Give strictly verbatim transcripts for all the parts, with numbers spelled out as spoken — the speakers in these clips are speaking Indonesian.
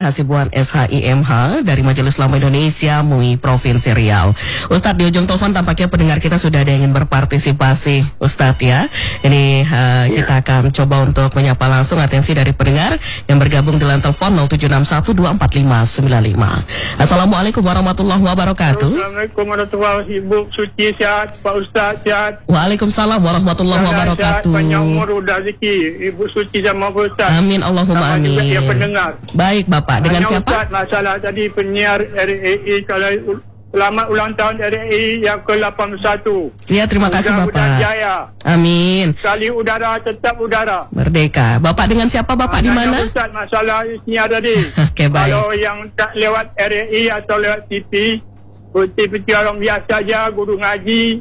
Hasibuan S H I M H dari Majelis Ulama Indonesia M U I Provinsi Riau. Ustadz, di ujung telepon tampaknya pendengar kita sudah ada yang ingin berpartisipasi, Ustadz ya. Ini uh, ya. Kita akan coba untuk menyapa langsung atensi dari pendengar yang bergabung dalam telepon nol tujuh enam satu dua empat lima sembilan lima. Assalamualaikum warahmatullahi wabarakatuh. Assalamualaikum warahmatullahi wabarakatuh. Ibu suci sehat, Pak Ustadz sehat. Waalaikumsalam warahmatullahi wabarakatuh. Panjang umur udah rezeki, Ibu suci sama Pak Ustadz. Amin Allahumma amin. Sama juga yang pendengar. Baik Bapak. Dengan hanya siapa? Ustaz, masalah tadi penyiar R A I kalau selamat ulang tahun R A I yang ke delapan puluh satu. Ya, terima kasih Bapak. Mudah-mudahan jaya. Amin. Sekali udara tetap udara. Merdeka. Bapak dengan siapa Bapak di mana? Ustaz, masalah penyiar tadi. Oke, baik. Kalau yang tak lewat R A I atau lewat T V, seperti orang biasa saja, guru ngaji.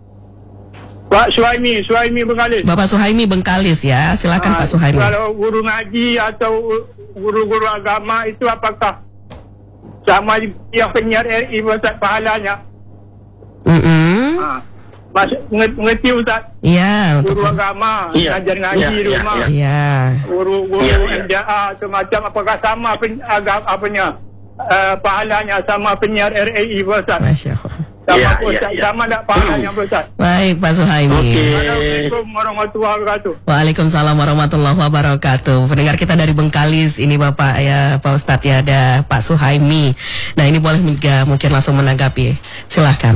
Pak Suhaimi, Suhaimi Bengkalis. Bapak Suhaimi Bengkalis ya, silakan ha, Pak Suhaimi. Kalau guru ngaji atau guru-guru agama itu apakah sama yang penyiar R I Ustaz pahalanya? Mm-hmm. Ha. Masuk mengerti Ustaz? Iya. Guru untuk agama, ya. Ngajar ngaji ya, di rumah. Iya. Ya. Guru-guru ya, ya. M D A semacam apakah sama pen, agama apanya uh, pahalanya sama penyiar R A I Ustaz? Masya Allah. Sama ya, Ustaz, ya, ya. sama tak pahalanya Ustaz? Baik Pak Suhaimi. Okay. Assalamualaikum warahmatullahi wabarakatuh. Waalaikumsalam warahmatullahi wabarakatuh. Pendengar kita dari Bengkalis, ini Bapak ya Pak Ustadz ya, ada Pak Suhaimi. Nah ini boleh mungkin langsung menanggapi, silahkan.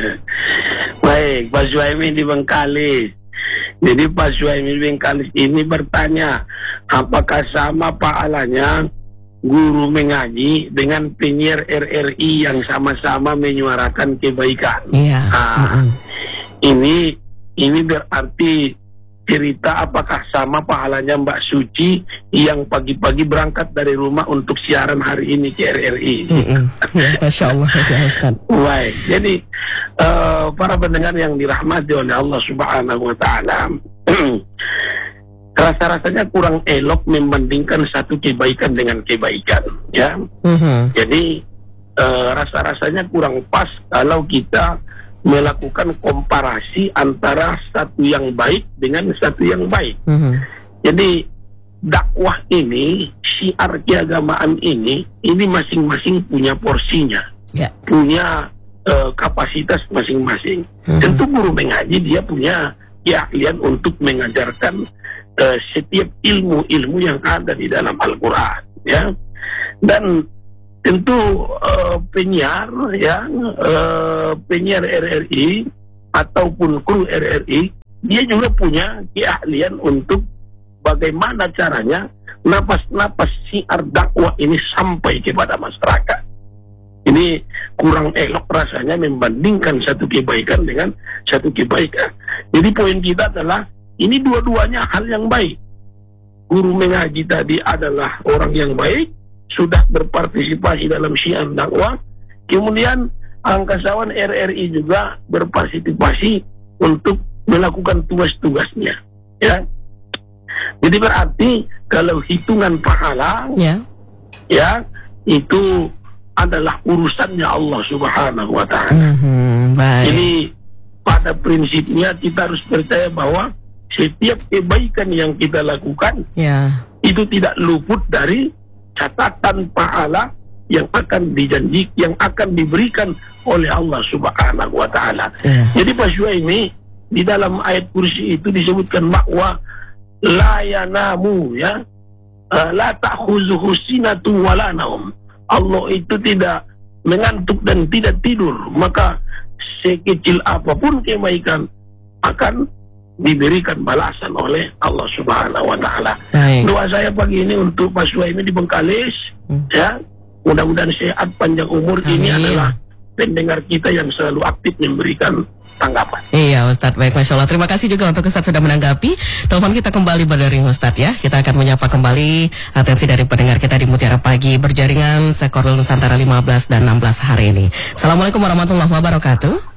Baik, Pak Suhaimi di Bengkalis. Jadi Pak Suhaimi di Bengkalis ini bertanya, apakah sama pahalanya guru mengaji dengan penyiar R R I yang sama-sama menyuarakan kebaikan? Iya. Nah, mm-hmm. Ini ini berarti cerita apakah sama pahalanya Mbak Suci yang pagi-pagi berangkat dari rumah untuk siaran hari ini ke R R I. Mm-hmm. Ya, Masya Allah ya Ustaz. Baik, jadi uh, para pendengar yang dirahmati oleh Allah Subhanahu Wa Taala. Rasa-rasanya kurang elok membandingkan satu kebaikan dengan kebaikan, ya. Mm-hmm. Jadi uh, rasa-rasanya kurang pas kalau kita melakukan komparasi antara satu yang baik dengan satu yang baik. Mm-hmm. Jadi dakwah ini, syiar keagamaan ini, ini masing-masing punya porsinya, yeah. punya uh, kapasitas masing-masing. Mm-hmm. Tentu guru mengaji dia punya keahlian untuk mengajarkan Uh, setiap ilmu-ilmu yang ada di dalam Al-Quran, ya, dan tentu uh, penyiar, ya, uh, penyiar R R I ataupun kru R R I, dia juga punya keahlian untuk bagaimana caranya napas-napas syiar dakwah ini sampai kepada masyarakat. Ini kurang elok rasanya membandingkan satu kebaikan dengan satu kebaikan. Jadi poin kita adalah ini dua-duanya hal yang baik. Guru mengaji tadi adalah orang yang baik, sudah berpartisipasi dalam syiar dakwah. Kemudian angkasawan R R I juga berpartisipasi untuk melakukan tugas-tugasnya. Ya, jadi berarti kalau hitungan pahala, ya, ya itu adalah urusannya Allah Subhanahu Wa Taala. Mm-hmm, jadi pada prinsipnya kita harus percaya bahwa setiap kebaikan yang kita lakukan, ya, itu tidak luput dari catatan pahala yang akan dijanji, yang akan diberikan oleh Allah Subhanahu Wa Taala. Ya. Jadi Pak Suhaimi di dalam ayat kursi itu disebutkan bahwa la yanamu, ya, uh, la ta'khuzuhu sinatun wala naum. Allah itu tidak mengantuk dan tidak tidur, maka sekecil apapun kebaikan akan diberikan balasan oleh Allah Subhanahu Wa Taala. Doa saya pagi ini untuk Pak Suhaimi di Bengkalis, hmm. ya, mudah-mudahan sehat panjang umur. Amin. Ini adalah pendengar kita yang selalu aktif memberikan tanggapan. Iya Ustadz, baik, Masya Allah. Terima kasih juga untuk Ustadz sudah menanggapi. Telepon kita kembali berdering Ustadz ya. Kita akan menyapa kembali atensi dari pendengar kita di Mutiara Pagi berjaringan Sekoril Nusantara lima belas dan enam belas hari ini. Assalamualaikum warahmatullahi wabarakatuh.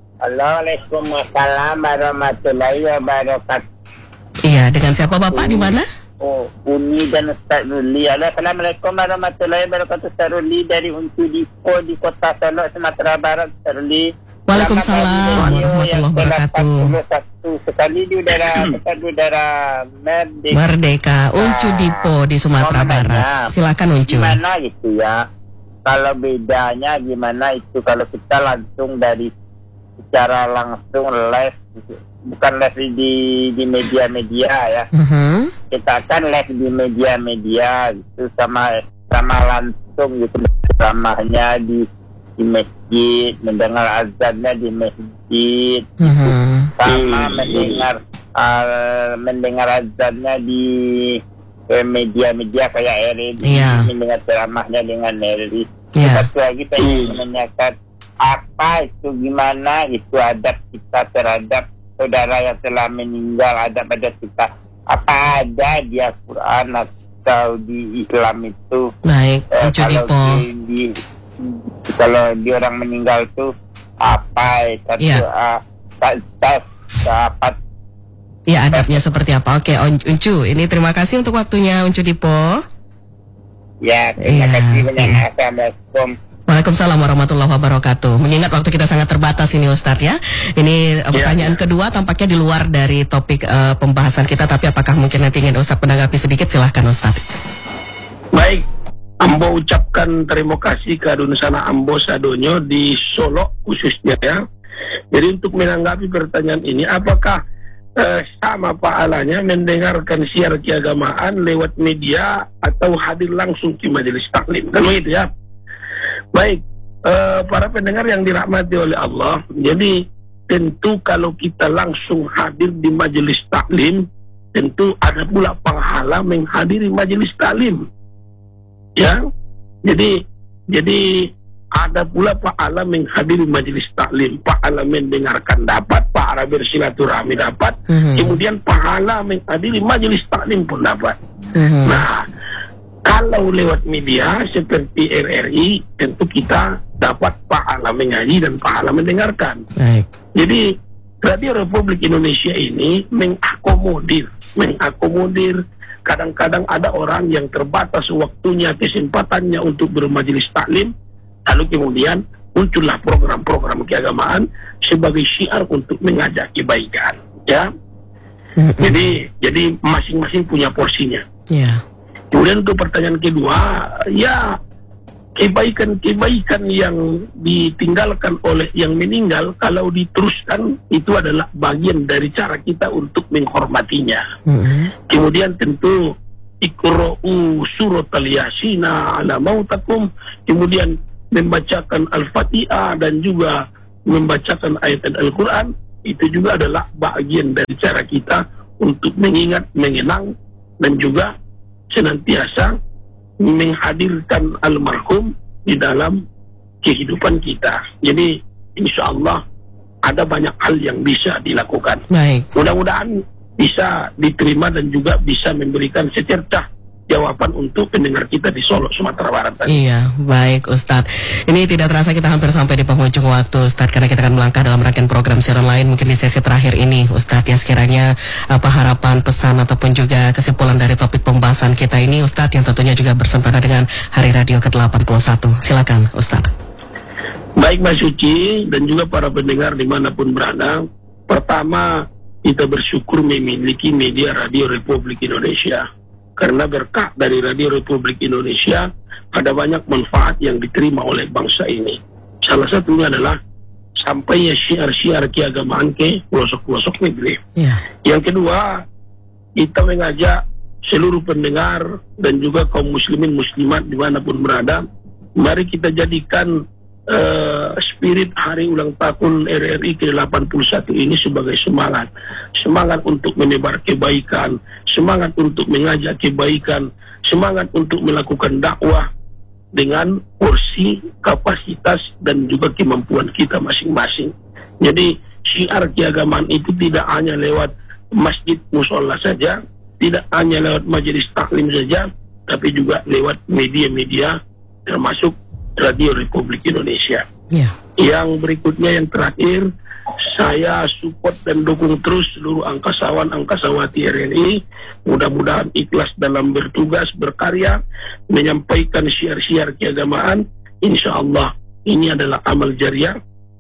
Waalaikumsalam warahmatullahi wabarakatuh. Iya, dengan siapa Bapak, di mana? Oh, Umi dan Ustaz Ruli. Assalamualaikum warahmatullahi wabarakatuh. Ustaz Ruli dari Untu Dipo di Kota Solo, Sumatera Barat. Ustaz Ruli. Waalaikumsalam warahmatullahi wabarakatuh. Sekali di udara, sekali di udara Merdeka. Merdeka, Uncu Dipo di Sumatera Barat. Silakan Uncu. Gimana itu ya? Kalau bedanya gimana itu kalau kita langsung dari secara langsung live, bukan live di di media-media ya. Uh-huh. Kita kan live di media-media gitu sama sama langsung gitu, ramahnya di di masjid, mendengar azannya di masjid, uh-huh. sama mendengar uh, mendengar azannya di eh, media-media kayak R R I, yeah. mendengar ceramahnya dengan R R I. Yeah. Satu lagi saya ingin menanyakan apa itu, gimana itu adab kita terhadap saudara yang telah meninggal, adab-adab kita apa ada di Al-Quran atau di Islam itu? Baik, eh, kalau di, di kalau di orang meninggal tuh apa itu yeah. uh, dapat ya adabnya seperti apa? Oke, Uncu, ini terima kasih untuk waktunya Uncu Dipo. Ya, terima yeah. kasih banyak. Assalamualaikum. Waalaikumsalam warahmatullahi wabarakatuh. Mengingat waktu kita sangat terbatas ini Ustadz ya. Ini yeah. pertanyaan kedua tampaknya di luar dari topik uh, pembahasan kita, tapi apakah mungkin nanti ingin Ustadz menanggapi sedikit? Silahkan Ustadz. Baik. Ambo ucapkan terima kasih ke Adunsana Ambo Sadonyo di Solo khususnya ya. Jadi untuk menanggapi pertanyaan ini, apakah eh, sama pahalanya mendengarkan siar keagamaan lewat media atau hadir langsung di majelis taklim? Kan begitu ya. Baik, eh, para pendengar yang dirahmati oleh Allah, jadi tentu kalau kita langsung hadir di majelis taklim, tentu ada pula pahala menghadiri majelis taklim. Ya, jadi jadi ada pula pahala menghadiri majelis taklim, pahala mendengarkan dapat, pahala bersilaturahmi dapat, mm-hmm. kemudian pahala menghadiri majelis taklim pun dapat. Mm-hmm. Nah, kalau lewat media seperti R R I, tentu kita dapat pahala mengaji dan pahala mendengarkan. Baik. Jadi Radio Republik Indonesia ini mengakomodir, mengakomodir. Kadang-kadang ada orang yang terbatas waktunya, kesempatannya untuk bermajelis taklim, lalu kemudian muncullah program-program keagamaan sebagai syiar untuk mengajak kebaikan, ya. Mm-hmm. Jadi, jadi masing-masing punya porsinya. Yeah. Kemudian untuk pertanyaan kedua, ya kebaikan-kebaikan yang ditinggalkan oleh yang meninggal kalau diteruskan itu adalah bagian dari cara kita untuk menghormatinya. Mm-hmm. Kemudian tentu iqra'u surat al-yasina ala mautakum, kemudian membacakan al-fatihah dan juga membacakan ayat Al-Quran, itu juga adalah bagian dari cara kita untuk mengingat, mengenang dan juga senantiasa menghadirkan almarhum di dalam kehidupan kita. Jadi insya Allah ada banyak hal yang bisa dilakukan. Baik. Mudah-mudahan bisa diterima dan juga bisa memberikan secercah jawaban untuk pendengar kita di Solo, Sumatera Barat tadi. Iya, baik Ustadz. Ini tidak terasa kita hampir sampai di penghujung waktu Ustadz, karena kita akan melangkah dalam rangkaian program siaran lain mungkin di sesi terakhir ini Ustadz. Ya sekiranya apa harapan, pesan ataupun juga kesimpulan dari topik pembahasan kita ini Ustadz, yang tentunya juga bersempena dengan Hari Radio ke delapan puluh satu. Silakan Ustadz. Baik Mas Suci dan juga para pendengar dimanapun berada. Pertama, kita bersyukur memiliki media Radio Republik Indonesia. Karena berkah dari Radio Republik Indonesia ada banyak manfaat yang diterima oleh bangsa ini. Salah satunya adalah sampainya syiar-syiar keagamaan ke pelosok-pelosok negeri. Yeah. Yang kedua, kita mengajak seluruh pendengar dan juga kaum muslimin muslimat dimanapun berada, mari kita jadikan uh, spirit hari ulang tahun R R I ke delapan puluh satu ini sebagai semangat. Semangat untuk menebar kebaikan, semangat untuk mengajak kebaikan, semangat untuk melakukan dakwah dengan porsi, kapasitas, dan juga kemampuan kita masing-masing. Jadi syiar keagamaan itu tidak hanya lewat masjid musola saja, tidak hanya lewat majelis taklim saja, tapi juga lewat media-media termasuk Radio Republik Indonesia. Yeah. Yang berikutnya, yang terakhir, saya support dan dukung terus seluruh angkasawan-angkasawati R R I. Mudah-mudahan ikhlas dalam bertugas, berkarya, menyampaikan syiar-syiar keagamaan. Insya Allah ini adalah amal jariah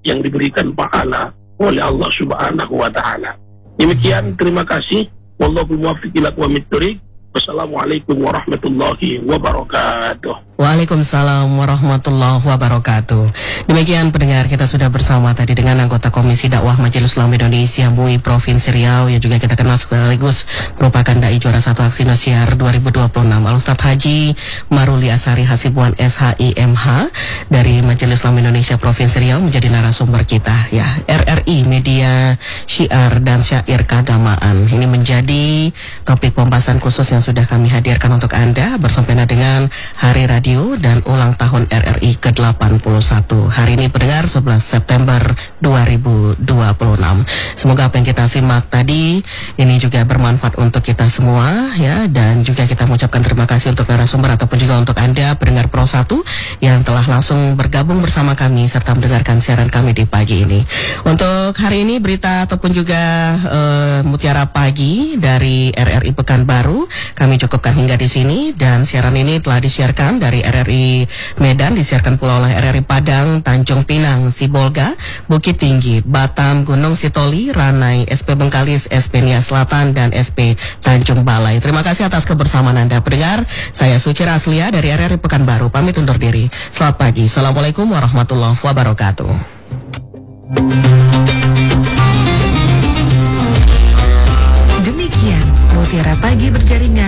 yang diberikan pahala oleh Allah Subhanahu wa taala. Demikian, terima kasih. Wallahul muwaffiq ila aqwamit thoriq. Wassalamualaikum warahmatullahi wabarakatuh. Waalaikumsalam warahmatullahi wabarakatuh. Demikian pendengar, kita sudah bersama tadi dengan anggota Komisi Dakwah Majelis Ulama Indonesia M U I Provinsi Riau yang juga kita kenal sekaligus merupakan dai juara satu Aksi Nosiar dua ribu dua puluh enam, Al-Ustadz Haji Maruli Asari Hasibuan S H I M H dari Majelis Ulama Indonesia Provinsi Riau menjadi narasumber kita ya. R R I Media Syiar dan Syair Keagamaan ini menjadi topik pembahasan khusus yang sudah kami hadirkan untuk Anda bersempena dengan Hari Radio dan ulang tahun R R I ke delapan puluh satu. Hari ini pendengar sebelas September dua ribu dua puluh enam. Semoga apa yang kita simak tadi ini juga bermanfaat untuk kita semua ya, dan juga kita mengucapkan terima kasih untuk narasumber ataupun juga untuk Anda pendengar Pro satu yang telah langsung bergabung bersama kami serta mendengarkan siaran kami di pagi ini. Untuk hari ini berita ataupun juga uh, Mutiara Pagi dari R R I Pekanbaru kami cukupkan hingga di sini, dan siaran ini telah disiarkan dari R R I Medan, disiarkan pula oleh R R I Padang, Tanjung Pinang, Sibolga, Bukit Tinggi, Batam, Gunung Sitoli, Ranai, S P Bengkalis, S P Nia Selatan, dan S P Tanjung Balai. Terima kasih atas kebersamaan Anda pendengar. Saya Suci Raslia dari R R I Pekanbaru pamit undur diri. Selamat pagi. Assalamualaikum warahmatullahi wabarakatuh.